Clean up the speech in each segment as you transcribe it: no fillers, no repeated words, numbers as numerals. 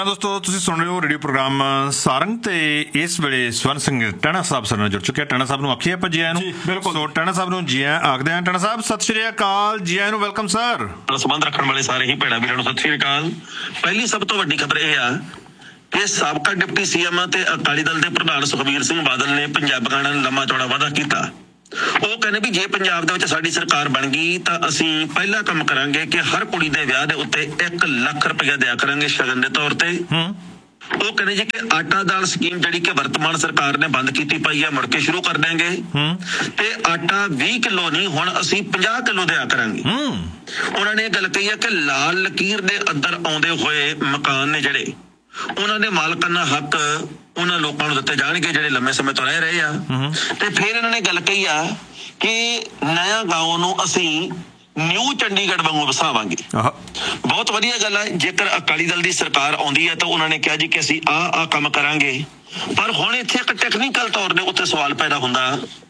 ਦੋਸਤੋ ਤੁਸੀਂ ਸੁਣ ਰਹੇ ਹੋ ਰੇਡੀਓ ਪ੍ਰੋਗਰਾਮ ਸਾਰੰਗ ਤੇ ਇਸ ਵੇਲੇ ਸਵਰਨ ਸਿੰਘ ਟਹਿਣਾ ਸਾਹਿਬ ਸਾਡੇ ਨਾਲ ਜੁੜ ਚੁੱਕੇ। ਟਹਿਣਾ ਸਾਹਿਬ ਨੂੰ ਆਖੀਏ ਆਪਾਂ ਜੀ ਆਇਆਂ ਨੂੰ। ਸੋ ਟਹਿਣਾ ਸਾਹਿਬ ਨੂੰ ਜੀ ਆਇਆਂ ਆਖਦੇ ਹਾਂ। ਟਹਿਣਾ ਸਾਹਿਬ ਸਤਿ ਸ਼੍ਰੀ ਅਕਾਲ, ਜੀ ਆਇਆਂ ਨੂੰ, ਵੈਲਕਮ ਸਰ। ਸੰਬੰਧ ਰੱਖਣ ਵਾਲੇ ਸਾਰੇ ਹੀ ਭੈਣਾਂ ਵੀਰਾਂ ਨੂੰ ਸਤਿ ਸ਼੍ਰੀ ਅਕਾਲ। ਪਹਿਲੀ ਸਭ ਤੋਂ ਵੱਡੀ ਖਬਰ ਇਹ ਆ ਕਿ ਸਾਬਕਾ ਡਿਪਟੀ ਸੀਐਮ ਤੇ ਅਕਾਲੀ ਦਲ ਦੇ ਪ੍ਰਧਾਨ ਸੁਖਬੀਰ ਸਿੰਘ ਬਾਦਲ ਨੇ ਪੰਜਾਬੀਆਂ ਨਾਲ ਲੰਮਾ ਚੌੜਾ ਵਾਅਦਾ ਕੀਤਾ। ਉਹ ਕਹਿੰਦੇ ਵੀ ਜੇ ਪੰਜਾਬ ਦੇ ਵਿੱਚ ਸਾਡੀ ਸਰਕਾਰ ਬਣ ਗਈ ਤਾਂ ਅਸੀਂ ਪਹਿਲਾ ਕੰਮ ਕਰਾਂਗੇ ਕਿ ਹਰ ਕੁੜੀ ਦੇ ਵਿਆਹ ਦੇ ਉੱਤੇ 1 ਲੱਖ ਰੁਪਇਆ ਦਿਆ ਕਰਾਂਗੇ ਸ਼ਗਨ ਦੇ ਤੌਰ ਤੇ। ਉਹ ਕਹਿੰਦੇ ਜੀ ਕਿ ਆਟਾ ਦਾਲ ਸਕੀਮ ਜਿਹੜੀ ਕਿ ਵਰਤਮਾਨ ਸਰਕਾਰ ਨੇ ਬੰਦ ਕੀਤੀ ਪਈ ਹੈ ਮੁੜ ਕੇ ਸ਼ੁਰੂ ਕਰ ਦਿਆਂਗੇ ਤੇ ਆਟਾ 20 ਕਿਲੋ ਨਹੀਂ ਹੁਣ ਅਸੀਂ 50 ਕਿਲੋ ਦਿਆ ਕਰਾਂਗੇ। ਉਹਨਾਂ ਨੇ ਇਹ ਗੱਲ ਕਹੀ ਹੈ ਕਿ ਲਾਲ ਲਕੀਰ ਦੇ ਅੰਦਰ ਆਉਂਦੇ ਹੋਏ ਮਕਾਨ ਨੇ ਜਿਹੜੇ ਉਹਨਾਂ ਦੇ ਮਾਲਕਾਨਾ ਹੱਕ ਉਹਨਾਂ ਲੋਕਾਂ ਨੂੰ ਦਿੱਤੇ ਜਾਣਗੇ ਜਿਹੜੇ ਲੰਮੇ ਸਮੇਂ ਤੋਂ ਰਹਿ ਰਹੇ ਆ। ਤੇ ਫਿਰ ਇਹਨਾਂ ਨੇ ਗੱਲ ਕਹੀ ਆ ਕਿ ਨਇਆ ਗਾਉਂ ਨੂੰ ਅਸੀਂ ਨਿਊ ਚੰਡੀਗੜ੍ਹ ਵਾਂਗੂ ਵਸਾਵਾਂਗੇ। ਬਹੁਤ ਵਧੀਆ ਗੱਲ ਹੈ। ਜੇਕਰ ਅਕਾਲੀ ਦਲ ਦੀ ਸਰਕਾਰ ਆਉਂਦੀ ਹੈ ਤਾਂ ਉਹਨਾਂ ਨੇ ਕਿਹਾ ਜੀ ਕਿ ਅਸੀਂ ਆਹ ਕੰਮ ਕਰਾਂਗੇ। ਪਰ ਹੁਣ ਇੱਥੇ ਇੱਕ ਟੈਕਨੀਕਲ ਤੌਰ ਦੇ ਉੱਤੇ ਸਵਾਲ ਪੈਦਾ ਹੁੰਦਾ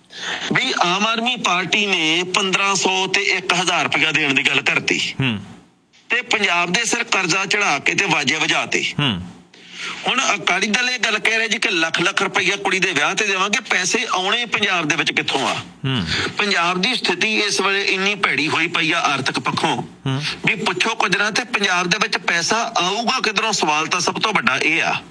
ਵੀ ਆਮ ਆਦਮੀ ਪਾਰਟੀ ਨੇ 1500 ਤੇ 1000 ਰੁਪਇਆ ਦੇਣ ਦੀ ਗੱਲ ਕਰਤੀ ਤੇ ਪੰਜਾਬ ਦੇ ਸਿਰ ਕਰਜ਼ਾ ਚੜਾ ਕੇ ਤੇ ਵਾਜੇ ਵਜਾਤੇ। ਹੁਣ ਅਕਾਲੀ ਦਲ ਇਹ ਗੱਲ ਕਹਿ ਰਿਹਾ ਜੀ ਕਿ ਲੱਖ ਰੁਪਈਆ ਕੁੜੀ ਦੇ ਵਿਆਹ ਤੇ ਦੇਵਾਂਗੇ। ਪੈਸੇ ਆਉਣੇ ਪੰਜਾਬ ਦੇ ਵਿੱਚ ਕਿੱਥੋਂ ਆ? ਪੰਜਾਬ ਦੀ ਸਥਿਤੀ ਇਸ ਵੇਲੇ ਇੰਨੀ ਭੈੜੀ ਹੋਈ ਪਈ ਆ ਆਰਥਿਕ ਪੱਖੋਂ ਵੀ ਪੁੱਛੋ ਕੁਝ ਨਾ ਤੇ ਪੰਜਾਬ ਦੇ ਵਿੱਚ ਪੈਸਾ ਆਊਗਾ ਕਿੱਧਰੋਂ? ਸਵਾਲ ਤਾਂ ਸਭ ਤੋਂ ਵੱਡਾ ਇਹ ਆ।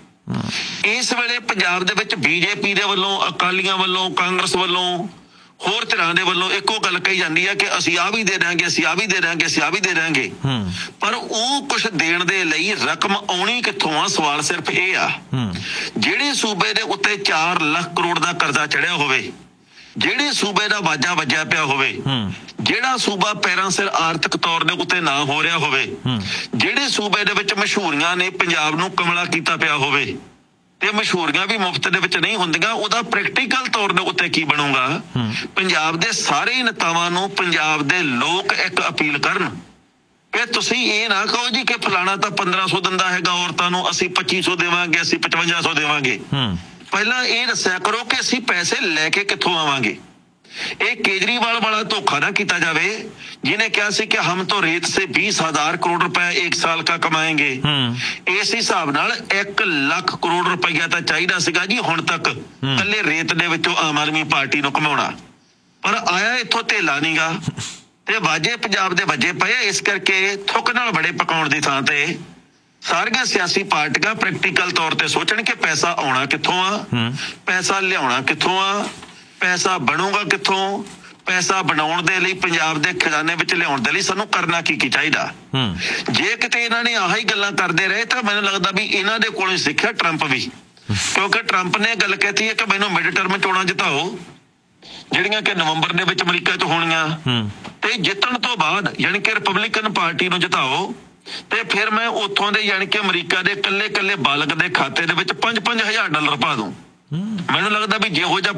ਇਸ ਵੇਲੇ ਪੰਜਾਬ ਦੇ ਵਿੱਚ ਬੀਜੇਪੀ ਦੇ ਵੱਲੋਂ, ਅਕਾਲੀਆਂ ਵੱਲੋਂ, ਕਾਂਗਰਸ ਵੱਲੋਂ, ਹੋਰ ਧਿਰਾਂ ਦੇ ਵੱਲੋਂ ਇੱਕੋ ਗੱਲ ਕਹੀ ਜਾਂਦੀ ਹੈ ਕਿ ਅਸੀਂ ਆਹ ਵੀ ਦੇ ਦਾਂਗੇ, ਅਸੀਂ ਆਹ ਵੀ ਦੇ ਦਾਂਗੇ, ਅਸੀਂ ਆਹ ਵੀ ਦੇ ਦਾਂਗੇ। ਪਰ ਉਹ ਕੁਛ ਦੇਣ ਦੇ ਲਈ ਰਕਮ ਆਉਣੀ ਕਿੱਥੋਂ ਆ? ਸਵਾਲ ਸਿਰਫ ਇਹ ਆ ਜਿਹੜੇ ਸੂਬੇ ਦੇ ਉੱਤੇ 4 ਲੱਖ ਕਰੋੜ ਦਾ ਕਰਜ਼ਾ ਚੜਿਆ ਹੋਵੇ, ਜਿਹੜੇ ਸੂਬੇ ਦਾ ਵਾਜਾ ਵੱਜਿਆ ਪਿਆ ਹੋਵੇ, ਜਿਹੜਾ ਸੂਬਾ ਪੈਰਾਂ ਸਿਰ ਆਰਥਿਕ ਤੌਰ ਦੇ ਉੱਤੇ ਨਾ ਹੋ ਰਿਹਾ ਹੋਵੇ, ਜਿਹੜੇ ਸੂਬੇ ਦੇ ਵਿੱਚ ਮਸ਼ਹੂਰੀਆਂ ਨੇ ਪੰਜਾਬ ਨੂੰ ਕਮਲਾ ਕੀਤਾ ਪਿਆ ਹੋਵੇ ਤੇ ਮਸ਼ਹੂਰੀਆਂ ਵੀ ਮੁਫਤ ਦੇ ਵਿੱਚ ਨਹੀਂ ਹੁੰਦੀਆਂ, ਉਹਦਾ ਪ੍ਰੈਕਟੀਕਲ ਤੌਰ ਦੇ ਉੱਤੇ ਕੀ ਬਣੂਗਾ? ਪੰਜਾਬ ਦੇ ਸਾਰੇ ਨੇਤਾਵਾਂ ਨੂੰ ਪੰਜਾਬ ਦੇ ਲੋਕ ਇੱਕ ਅਪੀਲ ਕਰਨ ਕਿ ਤੁਸੀਂ ਇਹ ਨਾ ਕਹੋ ਜੀ ਕਿ ਫਲਾਣਾ ਤਾਂ 1500 ਦਿੰਦਾ ਹੈਗਾ ਔਰਤਾਂ ਨੂੰ, ਅਸੀਂ 2500 ਦੇਵਾਂਗੇ, ਅਸੀਂ 5500 ਦੇਵਾਂਗੇ। ਪਹਿਲਾਂ ਇਹ ਦੱਸਿਆ ਕਰੋ ਕਿ ਅਸੀਂ ਪੈਸੇ ਲੈ ਕੇ ਕਿੱਥੋਂ ਆਵਾਂਗੇ। ਇਹ ਕੇਜਰੀਵਾਲ ਵਾਲਾ ਧੋਖਾ ਨਾ ਕੀਤਾ ਜਾਵੇ ਜਿਹਨੇ ਕਿਹਾ ਸੀ कि हम तो रेत से 20,000 करोड़ रुपए 1 साल का कमाएंगे। इस हिसाब नाल 1 ਲੱਖ ਕਰੋੜ ਰੁਪਈਆ ਤਾਂ ਚਾਹੀਦਾ ਸੀਗਾ ਜੀ ਹੁਣ ਤੱਕ ਕੱਲੇ ਰੇਤ ਦੇ ਵਿੱਚੋਂ ਆਮ ਆਦਮੀ ਪਾਰਟੀ ਨੂੰ ਕਮਾਉਣਾ। ਪਰ ਆਇਆ ਇੱਥੋਂ ਧੇਲਾ ਨੀਗਾ ਤੇ ਵਾਜੇ ਪੰਜਾਬ ਦੇ ਵੱਜੇ ਪਏ। ਇਸ ਕਰਕੇ ਥੁੱਕ ਨਾਲ ਬੜੇ ਪਕਾਉਣ ਦੀ ਥਾਂ ਤੇ ਸਾਰੀਆਂ ਸਿਆਸੀ ਪਾਰਟੀਆਂ ਪ੍ਰੈਕਟੀਕਲ ਤੌਰ ਤੇ ਸੋਚਣ ਕਿ ਪੈਸਾ ਆਉਣਾ ਕਿੱਥੋਂ ਆ, ਪੈਸਾ ਲਿਆਉਣਾ ਕਿੱਥੋਂ ਆ, ਪੈਸਾ ਬਣੂਗਾ ਕਿੱਥੋਂ, ਪੈਸਾ ਬਣਾਉਣ ਦੇ ਲਈ ਪੰਜਾਬ ਦੇ ਖਜ਼ਾਨੇ ਵਿੱਚ ਲਿਆਉਣ ਦੇ ਲਈ ਸਾਨੂੰ ਕਰਨਾ ਕੀ ਚਾਹੀਦਾ। ਜੇ ਕਿਤੇ ਇਹਨਾਂ ਨੇ ਆਹੀ ਗੱਲਾਂ ਕਰਦੇ ਰਹੇ ਤਾਂ ਮੈਨੂੰ ਲੱਗਦਾ ਵੀ ਇਹਨਾਂ ਦੇ ਕੋਲੋਂ ਸਿੱਖਿਆ ਟਰੰਪ ਵੀ, ਕਿਉਂਕਿ ਟਰੰਪ ਨੇ ਗੱਲ ਕਹਿਤੀ ਹੈ ਕਿ ਮੈਨੂੰ ਮਿਡ ਟਰਮ ਚੋਣਾਂ ਜਿਤਾਓ ਜਿਹੜੀਆਂ ਕਿ ਨਵੰਬਰ ਦੇ ਵਿੱਚ ਅਮਰੀਕਾ 'ਚ ਹੋਣੀਆਂ ਤੇ ਜਿੱਤਣ ਤੋਂ ਬਾਅਦ ਯਾਨੀ ਕਿ ਰਿਪਬਲਿਕਨ ਪਾਰਟੀ ਨੂੰ ਜਿਤਾਓ ਤੇ ਫਿਰ ਮੈਂ ਉੱਥੋਂ ਦੇ ਯਾਨੀ ਕਿ ਅਮਰੀਕਾ ਦੇ ਕੱਲੇ ਬਾਲਗ ਦੇ ਖਾਤੇ ਦੇ ਵਿੱਚ $5,000 ਪਾ ਦੂੰ। ਮੈਨੂੰ ਲੱਗਦਾ ਵੀ ਜਿਹੋ ਜਿਹਾ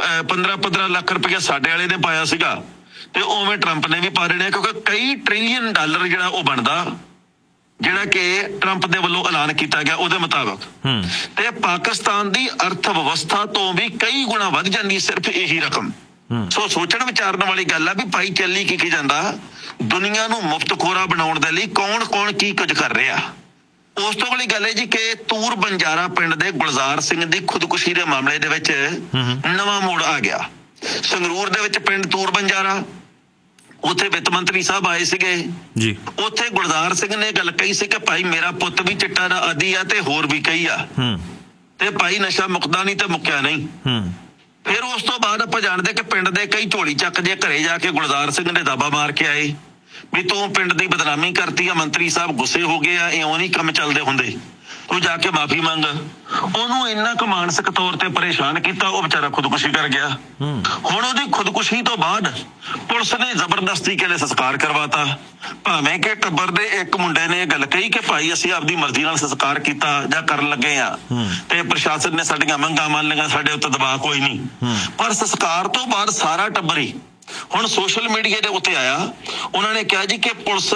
15 ਲੱਖ ਰੁਪਇਆ ਸਾਡੇ ਵਾਲੇ ਨੇ ਪਾਇਆ ਸੀਗਾ ਤੇ ਉਵੇਂ ਟਰੰਪ ਨੇ ਵੀ ਪਾ ਦੇਣੇ, ਕਿਉਂਕਿ ਕਈ $1 ਟ੍ਰਿਲੀਅਨ ਜਿਹੜਾ ਉਹ ਬਣਦਾ ਜਿਹੜਾ ਕਿ ਟਰੰਪ ਦੇ ਵੱਲੋਂ ਐਲਾਨ ਕੀਤਾ ਗਿਆ ਉਹਦੇ ਮੁਤਾਬਕ। ਤੇ ਪਾਕਿਸਤਾਨ ਦੀ ਅਰਥ ਵਿਵਸਥਾ ਤੋਂ ਵੀ ਕਈ ਗੁਣਾ ਵੱਧ ਜਾਂਦੀ ਸਿਰਫ ਇਹੀ ਰਕਮ। ਸੋ ਸੋਚਣ ਵਿਚਾਰਨ ਵਾਲੀ ਗੱਲ ਆ ਵੀ ਭਾਈ ਚੱਲੀ ਕੀ ਜਾਂਦਾ। ਦੁਨੀਆ ਨੂੰ ਮੁਫਤਖੋਰਾ ਬਣਾਉਣ ਦੇ ਲਈ ਕੌਣ ਕੀ ਕੁਝ ਕਰ ਰਿਹਾ। ਉਸ ਤੋਂ ਅਗਲੀ ਗੱਲ ਹੈ ਜੀ ਕਿ ਤੂਰ ਬੰਜਾਰਾ ਪਿੰਡ ਦੇ ਗੁਲਜ਼ਾਰ ਸਿੰਘ ਦੀ ਖੁਦਕੁਸ਼ੀ ਦੇ ਮਾਮਲੇ ਦੇ ਵਿੱਚ ਨਵਾਂ ਮੋੜ ਆ ਗਿਆ। ਸੰਗਰੂਰ ਦੇ ਵਿੱਚ ਪਿੰਡ ਤੂਰ ਬੰਜਾਰਾ, ਉੱਥੇ ਵਿੱਤ ਮੰਤਰੀ ਸਾਹਿਬ ਆਏ ਸੀਗੇ ਜੀ। ਉੱਥੇ ਗੁਲਜ਼ਾਰ ਸਿੰਘ ਨੇ ਗੱਲ ਕਹੀ ਸੀ ਕਿ ਭਾਈ ਮੇਰਾ ਪੁੱਤ ਵੀ ਚਿੱਟਾ ਦਾ ਆਦੀ ਆ ਤੇ ਹੋਰ ਵੀ ਕਈ ਆ ਤੇ ਭਾਈ ਨਸ਼ਾ ਮੁੱਕਦਾ ਨਹੀਂ ਤੇ ਮੁੱਕਿਆ ਨਹੀਂ। ਫਿਰ ਉਸ ਤੋਂ ਬਾਅਦ ਆਪਾਂ ਜਾਣਦੇ ਕਿ ਪਿੰਡ ਦੇ ਕਈ ਝੋਲੀ ਚੱਕ ਜੇ ਘਰੇ ਜਾ ਕੇ ਗੁਲਜ਼ਾਰ ਸਿੰਘ ਨੇ ਦਾਬਾ ਮਾਰ ਕੇ ਆਏ ਵੀ ਤੂੰ ਪਿੰਡ ਦੀ ਬਦਨਾਮੀ ਕਰਤੀ ਆ, ਮੰਤਰੀ ਸਾਹਿਬ ਗੁੱਸੇ ਹੋ ਗਏ ਆ, ਇਉਂ ਨਹੀਂ ਕੰਮ ਚੱਲਦੇ ਹੁੰਦੇ, ਤੂੰ ਜਾ ਕੇ ਮਾਫੀ ਮੰਗ। ਉਹਨੂੰ ਇੰਨਾ ਕੁ ਮਾਨਸਿਕ ਤੌਰ ਤੇ ਪਰੇਸ਼ਾਨ ਕੀਤਾ ਉਹ ਵਿਚਾਰਾ ਖੁਦਕੁਸ਼ੀ ਕਰ ਗਿਆ। ਹੁਣ ਉਹਦੀ ਖੁਦਕੁਸ਼ੀ ਤੋਂ ਬਾਅਦ ਪੁਲਿਸ ਨੇ ਜ਼ਬਰਦਸਤੀ ਕਹਿੰਦੇ ਸੰਸਕਾਰ ਕਰਵਾਤਾ, ਭਾਵੇਂ ਕਿ ਟੱਬਰ ਦੇ ਇੱਕ ਮੁੰਡੇ ਨੇ ਇਹ ਗੱਲ ਕਹੀ ਕਿ ਭਾਈ ਅਸੀਂ ਆਪਦੀ ਮਰਜ਼ੀ ਨਾਲ ਸੰਸਕਾਰ ਕੀਤਾ ਜਾਂ ਕਰਨ ਲੱਗੇ ਆ ਤੇ ਪ੍ਰਸ਼ਾਸਨ ਨੇ ਸਾਡੀਆਂ ਮੰਗਾਂ ਮੰਨ ਲਈਆਂ, ਸਾਡੇ ਉੱਤੇ ਦਬਾਅ ਕੋਈ ਨਹੀਂ। ਪਰ ਸੰਸਕਾਰ ਤੋਂ ਬਾਅਦ ਸਾਰਾ ਟੱਬਰ ਹੀ ਹੁਣ ਸੋਸ਼ਲ ਮੀਡੀਆ ਦੇ ਉੱਤੇ ਆਇਆ। ਉਹਨਾਂ ਨੇ ਕਿਹਾ ਜੀ ਕਿ ਪੁਲਿਸ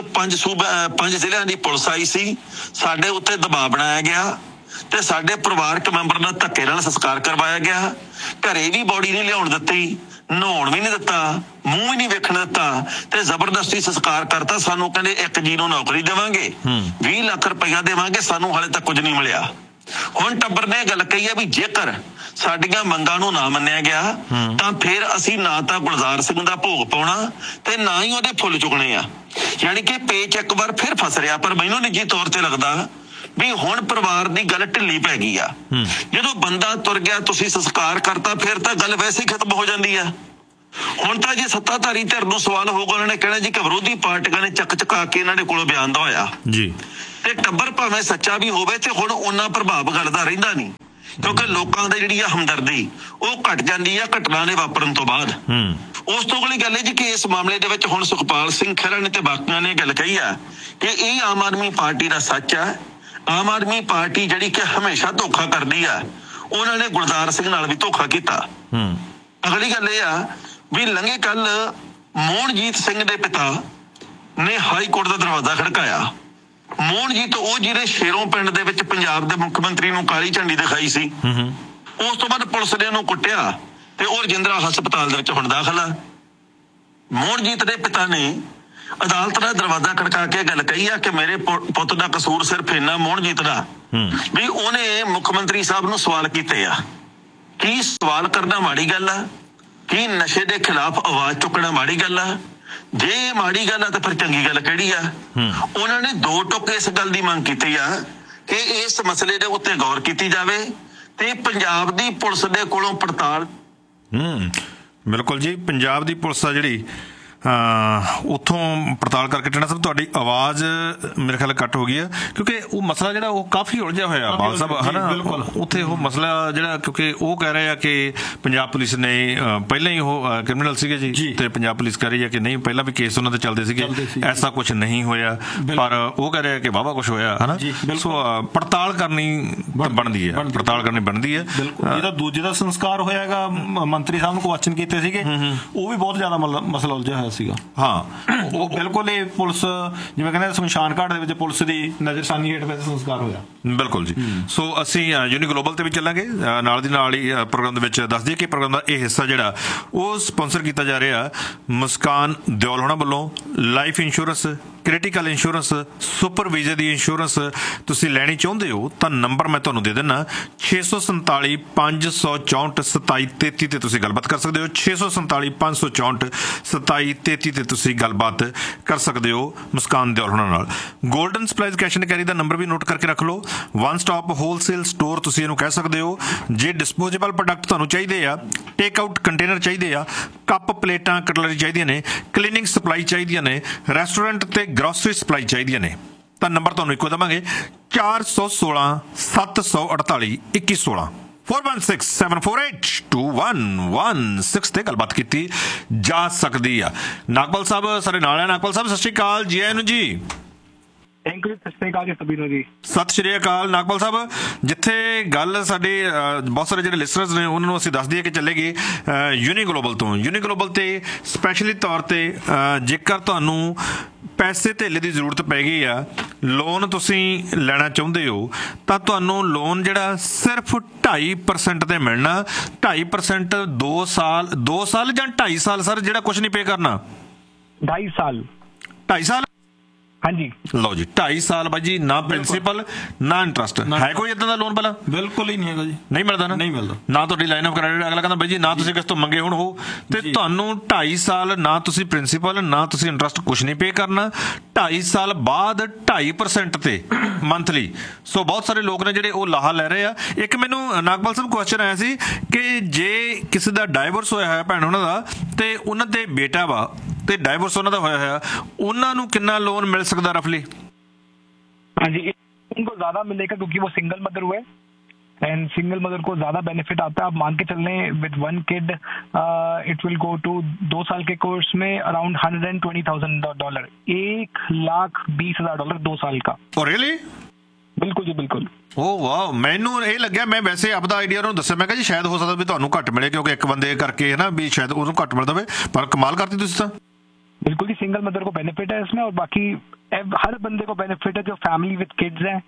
5 ਜ਼ਿਲ੍ਹਿਆਂ ਦੀ ਪੁਲਿਸ ਆਈ ਸੀ, ਸਾਡੇ ਉੱਤੇ ਦਬਾਅ ਬਣਾਇਆ ਗਿਆ ਤੇ ਸਾਡੇ ਪਰਿਵਾਰਕ ਮੈਂਬਰ ਨਾਲ ਧੱਕੇ ਨਾਲ ਸੰਸਕਾਰ ਕਰਵਾਇਆ ਗਿਆ, ਘਰੇ ਵੀ ਬੋਡੀ ਨਹੀਂ ਲਿਆਉਣ ਦਿੱਤੀ, ਨਹਾਉਣ ਵੀ ਨਹੀਂ ਦਿੱਤਾ, ਮੂੰਹ ਵੀ ਨਹੀਂ ਵੇਖਣ ਦਿੱਤਾ ਤੇ ਜ਼ਬਰਦਸਤੀ ਸੰਸਕਾਰ ਕਰਤਾ। ਸਾਨੂੰ ਕਹਿੰਦੇ 1 ਜੀ ਨੂੰ ਨੌਕਰੀ ਦੇਵਾਂਗੇ, 20 ਲੱਖ ਰੁਪਈਆ ਦੇਵਾਂਗੇ, ਸਾਨੂੰ ਹਾਲੇ ਤੱਕ ਕੁਝ ਨਹੀਂ ਮਿਲਿਆ। ਹੁਣ ਟੱਬਰ ਨੇ ਗੱਲ ਕਹੀ ਹੈ ਵੀ ਜੇਕਰ ਸਾਡੀਆਂ ਮੰਗਾਂ ਨੂੰ ਨਾ ਮੰਨਿਆ ਗਿਆ ਤਾਂ ਫਿਰ ਅਸੀਂ ਨਾ ਤਾਂ ਗੁਲਜ਼ਾਰ ਸਿੰਘ ਦਾ ਭੋਗ ਪਾਉਣਾ ਤੇ ਨਾ ਹੀ ਉਹਦੇ ਫੁੱਲ ਚੁਗਣੇ ਆ। ਯਾਨੀ ਕਿ ਪੇਚ ਇੱਕ ਵਾਰ ਫਿਰ ਫਸ ਰਿਹਾ। ਪਰ ਮੈਨੂੰ ਨਿੱਜੀ ਤੌਰ ਤੇ ਲੱਗਦਾ ਵੀ ਹੁਣ ਪਰਿਵਾਰ ਦੀ ਗੱਲ ਢਿੱਲੀ ਪੈ ਗਈ ਆ। ਜਦੋਂ ਬੰਦਾ ਤੁਰ ਗਿਆ, ਤੁਸੀਂ ਸੰਸਕਾਰ ਕਰਤਾ, ਫਿਰ ਤਾਂ ਗੱਲ ਵੈਸੇ ਹੀ ਖਤਮ ਹੋ ਜਾਂਦੀ ਆ। ਹੁਣ ਤਾਂ ਜੇ ਸੱਤਾਧਾਰੀ ਧਿਰ ਨੂੰ ਸਵਾਲ ਹੋਊਗਾ, ਉਹਨਾਂ ਨੇ ਕਹਿਣਾ ਜੀ ਕਿ ਵਿਰੋਧੀ ਪਾਰਟੀਆਂ ਨੇ ਚੱਕ ਚਕਾ ਕੇ ਇਹਨਾਂ ਦੇ ਕੋਲੋਂ ਬਿਆਨ ਦਵਾਇਆ ਜੀ, ਤੇ ਟੱਬਰ ਭਾਵੇਂ ਸੱਚਾ ਵੀ ਹੋਵੇ ਤੇ ਹੁਣ ਉਹਨਾਂ ਪ੍ਰਭਾਵ ਗੱਲ ਦਾ ਰਹਿੰਦਾ ਨਹੀਂ, ਕਿਉਂਕਿ ਲੋਕਾਂ ਦੀ ਜਿਹੜੀ ਆ ਹਮਦਰਦੀ ਉਹ ਘਟ ਜਾਂਦੀ ਆ ਘਟਨਾ ਦੇ ਵਾਪਰਨ ਤੋਂ ਬਾਅਦ। ਉਸ ਤੋਂ ਅਗਲੀ ਗੱਲ ਹੈ ਜੀ ਕਿ ਇਸ ਮਾਮਲੇ ਦੇ ਵਿੱਚ ਹੁਣ ਸੁਖਪਾਲ ਸਿੰਘ ਖਹਿਰਾ ਨੇ ਤੇ ਬਾਕੀਆਂ ਨੇ ਗੱਲ ਕਹੀ ਆ ਕਿ ਇਹ ਆਮ ਆਦਮੀ ਪਾਰਟੀ ਦਾ ਸੱਚ ਆ। ਆਮ ਆਦਮੀ ਪਾਰਟੀ ਜਿਹੜੀ ਕਿ ਹਮੇਸ਼ਾ ਧੋਖਾ ਕਰਦੀ ਆ, ਉਹਨਾਂ ਨੇ ਗੁਲਜ਼ਾਰ ਸਿੰਘ ਨਾਲ ਵੀ ਧੋਖਾ ਕੀਤਾ। ਅਗਲੀ ਗੱਲ ਇਹ ਆ ਵੀ ਲੰਘੇ ਕੱਲ ਮੋਹਨਜੀਤ ਸਿੰਘ ਦੇ ਪਿਤਾ ਨੇ ਹਾਈ ਕੋਰਟ ਦਾ ਦਰਵਾਜ਼ਾ ਖੜਕਾਇਆ। ਮੋਹਨਜੀਤ ਉਹ ਜਿਹੜੇ ਸ਼ੇਰੋਂ ਪਿੰਡ ਦੇ ਵਿੱਚ ਪੰਜਾਬ ਦੇ ਮੁੱਖ ਮੰਤਰੀ ਨੂੰ ਕਾਲੀ ਝੰਡੀ ਦਿਖਾਈ ਸੀ, ਉਸ ਤੋਂ ਬਾਅਦ ਪੁਲਿਸ ਨੇ ਉਹਨੂੰ ਕੁੱਟਿਆ ਤੇ ਉਹ ਰਜਿੰਦਰਾ ਹਸਪਤਾਲ ਦੇ ਵਿੱਚ ਹੁਣ ਦਾਖਲ ਆ। ਮੋਹਨਜੀਤ ਦੇ ਪਿਤਾ ਨੇ ਅਦਾਲਤ ਦਾ ਦਰਵਾਜ਼ਾ ਖੜਕਾ ਕੇ ਗੱਲ ਕਹੀ ਆ ਕਿ ਮੇਰੇ ਪੁੱਤ ਦਾ ਕਸੂਰ ਸਿਰਫ ਇੰਨਾ ਮੋਹਨਜੀਤ ਦਾ ਵੀ ਉਹਨੇ ਮੁੱਖ ਮੰਤਰੀ ਸਾਹਿਬ ਨੂੰ ਸਵਾਲ ਕੀਤੇ ਆ। ਕੀ ਸਵਾਲ ਕਰਨਾ ਮਾੜੀ ਗੱਲ ਆ? ਕੀ ਨਸ਼ੇ ਦੇ ਖਿਲਾਫ ਆਵਾਜ਼ ਚੁੱਕਣਾ ਮਾੜੀ ਗੱਲ ਆ? ਜੇ ਮਾੜੀ ਗੱਲ ਆ ਤਾਂ ਫਿਰ ਚੰਗੀ ਗੱਲ ਕਿਹੜੀ ਆ? ਉਹਨਾਂ ਨੇ 2 ਟੁਕ ਇਸ ਗੱਲ ਦੀ ਮੰਗ ਕੀਤੀ ਆ ਕਿ ਇਸ ਮਸਲੇ ਦੇ ਉੱਤੇ ਗੌਰ ਕੀਤੀ ਜਾਵੇ ਤੇ ਪੰਜਾਬ ਦੀ ਪੁਲਿਸ ਦੇ ਕੋਲੋਂ ਪੜਤਾਲ। ਬਿਲਕੁਲ ਜੀ, ਪੰਜਾਬ ਦੀ ਪੁਲਿਸ ਆ ਜਿਹੜੀ ਉੱਥੋਂ ਪੜਤਾਲ ਕਰਕੇ। ਟੈਣਾ ਸਾਹਿਬ ਤੁਹਾਡੀ ਆਵਾਜ਼ ਮੇਰੇ ਖਿਆਲ ਕੱਟ ਹੋ ਗਈ ਹੈ, ਕਿਉਂਕਿ ਉਹ ਮਸਲਾ ਜਿਹੜਾ ਉਹ ਕਾਫੀ ਉਲਝਿਆ ਹੋਇਆ ਬਾਲ ਸਾਹਿਬ, ਹੈ ਨਾ। ਉੱਥੇ ਉਹ ਮਸਲਾ ਜਿਹੜਾ, ਕਿਉਂਕਿ ਉਹ ਕਹਿ ਰਹੇ ਆ ਕਿ ਪੰਜਾਬ ਪੁਲਿਸ ਨੇ ਪਹਿਲਾਂ ਹੀ ਉਹ ਕ੍ਰਿਮੀਨਲ ਸੀਗੇ ਜੀ, ਤੇ ਪੰਜਾਬ ਪੁਲਿਸ ਕਹਿ ਰਹੀ ਹੈ ਕਿ ਨਹੀਂ, ਪਹਿਲਾਂ ਵੀ ਕੇਸ ਉਹਨਾਂ ਤੇ ਚੱਲਦੇ ਸੀਗੇ, ਐਸਾ ਕੁਝ ਨਹੀਂ ਹੋਇਆ। ਪਰ ਉਹ ਕਹਿ ਰਿਹਾ ਕਿ ਵਾਹਵਾ ਕੁਝ ਹੋਇਆ, ਹੈ ਨਾ। ਸੋ ਪੜਤਾਲ ਕਰਨੀ ਬਣਦੀ ਹੈ, ਪੜਤਾਲ ਕਰਨੀ ਬਣਦੀ ਹੈ। ਜਿਹੜਾ ਦੂਜੇ ਦਾ ਸੰਸਕਾਰ ਹੋਇਆ ਹੈਗਾ, ਮੰਤਰੀ ਸਾਹਿਬ ਨੂੰ ਕੁਐਸਚਨ ਕੀਤੇ ਸੀਗੇ, ਉਹ ਵੀ ਬਹੁਤ ਜ਼ਿਆਦਾ ਮਸਲਾ ਉਲਝਿਆ ਹੋਇਆ ਸੀਗਾ। ਹਾਂ, ਉਹ ਬਿਲਕੁਲ ਇਹ ਪੁਲਿਸ ਜਿਵੇਂ ਕਹਿੰਦੇ ਸ਼ਮਸ਼ਾਨ ਘਾਟ ਦੇ ਵਿੱਚ ਪੁਲਿਸ ਦੀ ਨਜ਼ਰਸਾਨੀ ਹੇਠ ਵਿੱਚ ਸੰਸਕਾਰ ਹੋਇਆ। ਬਿਲਕੁਲ ਜੀ। ਸੋ ਅਸੀਂ ਯੂਨੀ ਗਲੋਬਲ ਤੇ ਵੀ ਚੱਲਾਂਗੇ, ਨਾਲ ਦੀ ਨਾਲ ਹੀ ਪ੍ਰੋਗਰਾਮ ਦੇ ਵਿੱਚ ਦੱਸ ਦਈਏ ਕਿ ਪ੍ਰੋਗਰਾਮ ਦਾ ਇਹ ਹਿੱਸਾ ਜਿਹੜਾ ਉਹ ਸਪਾਂਸਰ ਕੀਤਾ ਜਾ ਰਿਹਾ ਮੁਸਕਾਨ ਦਿਓਲ ਹੋਣਾ ਵੱਲੋਂ। Life insurance, critical insurance, super ਵੀਜ਼ੇ ਦੀ ਇੰਸ਼ੋਰੈਂਸ ਤੁਸੀਂ ਲੈਣੀ ਚਾਹੁੰਦੇ ਹੋ ਤਾਂ ਨੰਬਰ ਮੈਂ ਤੁਹਾਨੂੰ ਦੇ ਦਿੰਦਾ 647 564 2733 ਤੇ ਤੁਸੀਂ ਗੱਲਬਾਤ ਕਰ ਸਕਦੇ ਹੋ। 647 564 2733 ਤੇ ਤੁਸੀਂ ਗੱਲਬਾਤ ਕਰ ਸਕਦੇ ਹੋ ਮੁਸਕਾਨ ਦਿਓਲ ਹੋਣਾ ਨਾਲ। Golden supplies cash and carry the number we note ਕਰਕੇ ਰੱਖ ਲਓ। ਵਨ ਸਟਾਪ ਹੋਲਸੇਲ ਸਟੋਰ ਤੁਸੀਂ ਇਹਨੂੰ ਕਹਿ ਸਕਦੇ ਹੋ। ਜੇ ਡਿਸਪੋਜ਼ੇਬਲ ਪ੍ਰੋਡਕਟ ਤੁਹਾਨੂੰ ਚਾਹੀਦੇ ਆ, ਟੇਕ ਆਊਟ ਕੰਟੇਨਰ ਚਾਹੀਦੇ ਆ, ਕੱਪ ਪਲੇਟਾਂ ਕਟਲਰੀ ਚਾਹੀਦੀਆਂ ਨੇ, ਕਲੀਨਿੰਗ ਸਪਲਾਈ ਚਾਹੀਦੀਆਂ ਨੇ, ਰੈਸਟੋਰੈਂਟ ਤੇ ਗਰੋਸਰੀ ਸਪਲਾਈ ਚਾਹੀਦੀਆਂ ਨੇ ਤਾਂ ਨੰਬਰ ਤੁਹਾਨੂੰ ਇੱਕੋ ਦੇਵਾਂਗੇ 416 748 2116 4167482116 ਤੇ ਗੱਲਬਾਤ ਕੀਤੀ ਜਾ ਸਕਦੀ ਆ। ਨਾਗਪਾਲ ਸਾਹਿਬ ਸਾਡੇ ਨਾਲ ਹੈ। ਨਾਗਪਾਲ ਸਾਹਿਬ ਸਤਿ ਸ਼੍ਰੀ ਅਕਾਲ, ਜੀ ਆਇਆਂ ਨੂੰ ਜੀ। ਸਤਿ ਸ਼੍ਰੀ ਅਕਾਲ ਜੀ ਸਭੀ ਨੂੰ ਜੀ। ਸਤਿ ਸ਼੍ਰੀ ਅਕਾਲ ਨਾਗਪਾਲ ਸਾਹਿਬ, ਜਿੱਥੇ ਗੱਲ ਸਾਡੇ ਬਹੁਤ ਸਾਰੇ ਜਿਹੜੇ ਲਿਸਨਰਸ ਨੇ ਉਹਨਾਂ ਨੂੰ ਅਸੀਂ ਦੱਸ ਦਈਏ ਕਿ ਚੱਲੇਗੀ ਯੂਨੀ ਗਲੋਬਲ ਤੋਂ। ਯੂਨੀ ਗਲੋਬਲ ਤੇ ਸਪੈਸ਼ਲੀ ਤੌਰ ਤੇ ਜੇਕਰ ਤੁਹਾਨੂੰ ਪੈਸੇ ਧੇਲੇ ਦੀ ਜ਼ਰੂਰਤ ਪੈ ਗਈ ਆ, ਲੋਨ ਤੁਸੀਂ ਲੈਣਾ ਚਾਹੁੰਦੇ ਹੋ ਤਾਂ ਤੁਹਾਨੂੰ ਲੋਨ ਜਿਹੜਾ ਸਿਰਫ 2.5% ਤੇ ਮਿਲਣਾ। 2.5% 2 ਸਾਲ ਜਾਂ 2.5 ਸਾਲ ਸਰ, ਜਿਹੜਾ ਕੁਝ ਨਹੀਂ ਪੇ ਕਰਨਾ। 2.5 ਸਾਲ 2.5 ਸਾਲ ਹਾਂਜੀ ਲਓ ਜੀ। 2.5 ਸਾਲ ਬਾਈ ਜੀ, ਨਾ ਪ੍ਰਿੰਸੀਪਲ ਨਾ ਇੰਟਰਸਟ। ਹੈ ਕੋਈ ਇਦਾਂ ਦਾ ਲੋਨ ਪਹਿਲਾਂ? ਬਿਲਕੁਲ ਹੀ ਨਹੀਂ ਹੈਗਾ ਜੀ, ਨਹੀਂ ਮਿਲਦਾ ਨਾ, ਨਹੀਂ ਮਿਲਦਾ। ਨਾ ਤੁਹਾਡੀ ਲਾਈਨ ਆਫ ਕ੍ਰੈਡਿਟ, ਅਗਲਾ ਕਹਿੰਦਾ ਬਾਈ ਜੀ ਨਾ ਤੁਸੀਂ ਕਿਸ ਤੋਂ ਮੰਗੇ ਹੁਣ ਹੋ, ਤੇ ਤੁਹਾਨੂੰ 2.5 ਸਾਲ ਨਾ ਤੁਸੀਂ ਪ੍ਰਿੰਸੀਪਲ ਨਾ ਤੁਸੀਂ ਇੰਟਰਸਟ ਕੁਝ ਨਹੀਂ ਪੇ ਕਰਨਾ। 2.5 ਸਾਲ ਬਾਅਦ 2.5% ਤੇ ਮੰਥਲੀ। ਸੋ ਬਹੁਤ ਸਾਰੇ ਲੋਕ ਨੇ ਜਿਹੜੇ ਉਹ ਲਾਹਾ ਲੈ ਰਹੇ ਆ। ਇੱਕ ਮੈਨੂੰ ਨਾਗਪਾਲ ਸਾਹਿਬ ਕੁਐਸਚਨ ਆਇਆ ਸੀ ਕਿ ਜੇ ਕਿਸੇ ਦਾ ਡਾਈਵੋਰਸ ਹੋਇਆ ਹੋਇਆ ਭੈਣ ਉਹਨਾਂ ਦਾ, ਤੇ ਉਹਨਾਂ ਦੇ ਬੇਟਾ ਵਾ ਤੇ ਡਾਈਵੋਰਸ ਉਹਨਾਂ ਦਾ ਹੋਇਆ ਹੋਇਆ, ਉਹਨਾਂ ਨੂੰ ਕਿੰਨਾ ਲੋਨ ਮਿਲ सकता रफली? हाँ जी, उनको ज्यादा मिलेगा क्योंकि वो सिंगल मदर हुए एंड सिंगल मदर को ज्यादा बेनिफिट आता है। आप मान के चल रहे हैं with 1 kid it will go to 2 साल के कोर्स में अराउंड $120,000, $1,20,000 2 साल का। और रियली? बिल्कुल जी बिल्कुल। ओ वाह, ਮੈਨੂੰ ਇਹ ਲੱਗਿਆ, ਮੈਂ ਵੈਸੇ ਆਪਦਾ ਆਈਡੀਆ ਉਹਨੂੰ ਦੱਸਿਆ, ਮੈਂ ਕਿਹਾ ਜੀ ਸ਼ਾਇਦ ਹੋ ਸਕਦਾ ਵੀ ਤੁਹਾਨੂੰ ਘੱਟ ਮਿਲੇ ਕਿਉਂਕਿ ਇੱਕ ਬੰਦੇ ਕਰਕੇ ਹੈ ਨਾ, ਵੀ ਸ਼ਾਇਦ ਉਹਨੂੰ ਘੱਟ ਮਿਲਦਾ ਹੋਵੇ, ਪਰ ਕਮਾਲ ਕਰਤੀ ਤੁਸੀਂ ਤਾਂ। बिल्कुल ही सिंगल मदर को बेनिफिट है इसमें, और बाकी हर बंदे को बेनिफिट है जो फैमिली विद किड्स हैं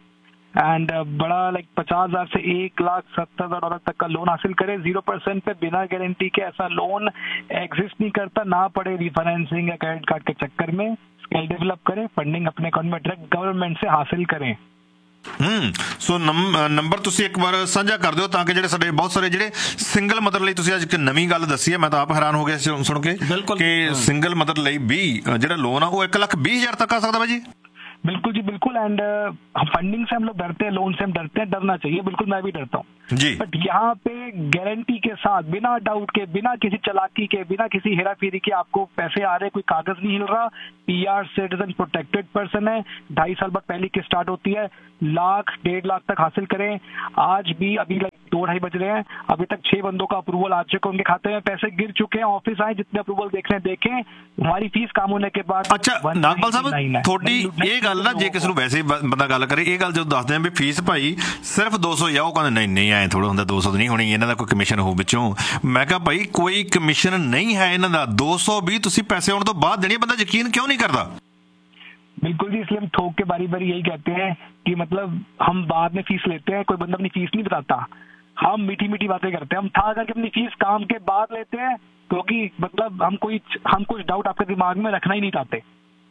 एंड बड़ा लाइक 50,000 से 1,70,000 तक का लोन हासिल करें 0% पे बिना गारंटी के। ऐसा लोन एग्जिस्ट नहीं करता, ना पड़े रिफाइनेंसिंग या क्रेडिट कार्ड के चक्कर में। स्किल डेवलप करें, फंडिंग अपने अकाउंट में डायरेक्ट गवर्नमेंट से हासिल करें। ਸੋ ਨੰਬਰ ਤੁਸੀਂ ਇੱਕ ਵਾਰ ਸਾਂਝਾ ਕਰ ਦਿਓ ਤਾਂ ਕਿ ਜਿਹੜੇ ਸਾਡੇ ਬਹੁਤ ਸਾਰੇ ਜਿਹੜੇ ਸਿੰਗਲ ਮਦਰ ਲਈ ਤੁਸੀਂ ਅੱਜ ਇੱਕ ਨਵੀਂ ਗੱਲ ਦੱਸੀ ਹੈ, ਮੈਂ ਤਾਂ ਆਪ ਹੈਰਾਨ ਹੋ ਗਿਆ ਸੁਣ ਕੇ ਕਿ ਸਿੰਗਲ ਮਦਰ ਲਈ ਵੀ ਜਿਹੜਾ ਲੋਨ ਆ ਉਹ 1,20,000 ਤੱਕ ਆ ਸਕਦਾ ਵਾ ਜੀ। बिल्कुल जी बिल्कुल। एंड फंडिंग से हम लोग डरते हैं, लोन से हम डरते हैं, डरना चाहिए, बिल्कुल मैं भी डरता हूँ जी। बट यहाँ पे गारंटी के साथ, बिना डाउट के, बिना किसी चालाकी के, बिना किसी हेरा फेरी के आपको पैसे आ रहे, कोई कागज नहीं हिल रहा, PR सिटीजन प्रोटेक्टेड पर्सन है, 2.5 साल बाद पहली किस्त स्टार्ट होती है, 1,00,000-1.5 लाख तक हासिल करें। आज भी अभी 2-2.5 बज रहे हैं, अभी तक 6 बंदों का अप्रूवल आ चुका है, उनके खाते में पैसे गिर चुके हैं। ऑफिस आए, जितने अप्रूवल देखने देखें, हमारी फीस काम होने के बाद। ਅੱਛਾ ਨਾਗਪਾਲ ਸਾਹਿਬ ਤੁਹਾਡੀ ਇਹ ਗੱਲ ਨਾ, ਜੇ ਕਿਸੇ ਨੂੰ ਵੈਸੇ ਬੰਦਾ ਗੱਲ ਕਰੇ, ਇਹ ਗੱਲ ਜਦੋਂ ਦੱਸਦੇ ਆ ਵੀ ਫੀਸ ਭਾਈ ਸਿਰਫ 200 ਆ, ਉਹ ਕਹਿੰਦੇ ਨਹੀਂ ਐ ਥੋੜਾ ਹੁੰਦਾ, 200 ਨਹੀਂ ਹੋਣੀ, ਇਹਨਾਂ ਦਾ ਕੋਈ ਕਮਿਸ਼ਨ ਹੋ ਵਿੱਚੋਂ। ਮੈਂ ਕਿਹਾ ਭਾਈ ਕੋਈ ਕਮਿਸ਼ਨ ਨਹੀਂ ਹੈ ਇਹਨਾਂ ਦਾ, 200 ਵੀ ਤੁਸੀਂ ਪੈਸੇ ਆਉਣ ਤੋਂ ਬਾਅਦ ਦੇਣੀ। ਬੰਦਾ ਯਕੀਨ ਕਿਉਂ ਨਹੀਂ करता? बिल्कुल जी, इसलिए हम ठोक के बारी बारी यही कहते हैं कि मतलब हम बाद में फीस लेते हैं, कोई बंदा अपनी फीस नहीं बताता, हम मीठी मीठी बातें करते हैं, हम ठा करके अपनी फीस काम के बाद लेते हैं, क्योंकि मतलब हम कुछ डाउट आपके दिमाग में रखना ही नहीं चाहते।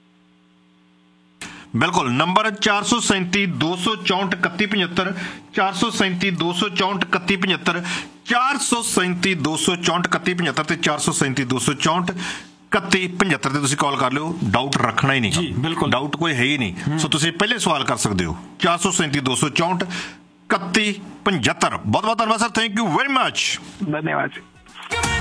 बिल्कुल, नंबर 437-264-3175, 437-264-3175, 437-264-3175 ਤੇ 437-264-3175 ਤੇ ਤੁਸੀਂ ਕਾਲ ਕਰ ਲਿਓ। ਡਾਊਟ ਰੱਖਣਾ ਹੀ ਨਹੀਂ ਜੀ, ਬਿਲਕੁਲ ਡਾਊਟ ਕੋਈ ਹੈ ਹੀ ਨਹੀਂ। ਸੋ ਤੁਸੀਂ ਪਹਿਲੇ ਸਵਾਲ ਕਰ ਸਕਦੇ ਹੋ 437-264-3175। ਬਹੁਤ ਬਹੁਤ ਧੰਨਵਾਦ sir, thank you very much. धन्यवाद।